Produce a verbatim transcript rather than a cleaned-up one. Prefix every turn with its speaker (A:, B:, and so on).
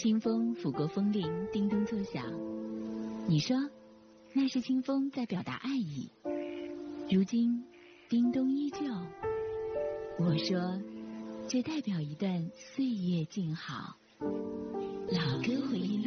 A: 清风拂过风铃，叮咚作响。你说，那是清风在表达爱意。如今，叮咚依旧。我说，这代表一段岁月静好。老歌回忆录。